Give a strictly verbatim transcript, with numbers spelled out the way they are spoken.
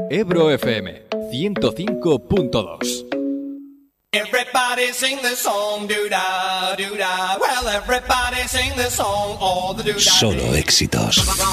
Ebro F M ciento cinco punto dos. Everybody sing the song, do-da, do-da. Well, everybody sing the song, all the do-da. Solo éxitos.